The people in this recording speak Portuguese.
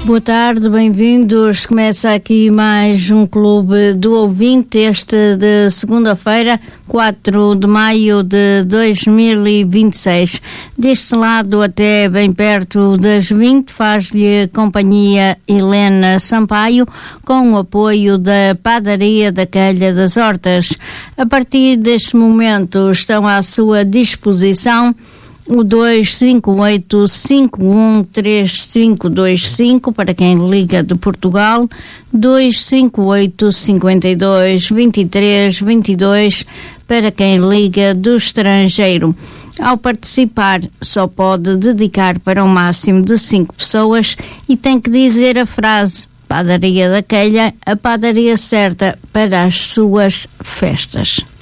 Boa tarde, bem-vindos. Começa aqui mais um Clube do Ouvinte, este de segunda-feira, 4 de maio de 2026. Deste lado até bem perto das 20, faz-lhe companhia Helena Sampaio, com o apoio da Padaria da Calha das Hortas. A partir deste momento estão à sua disposição o 258-513525 para quem liga de Portugal, 258-52-23-22 para quem liga do estrangeiro. Ao participar, só pode dedicar para um máximo de 5 pessoas e tem que dizer a frase: Padaria da Calha, a padaria certa para as suas festas.